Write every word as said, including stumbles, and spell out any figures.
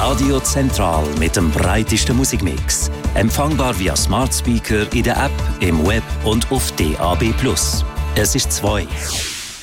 Radio Zentral mit dem breitesten Musikmix. Empfangbar via Smart Speaker in der App, im Web und auf D A B plus. Es ist zwei.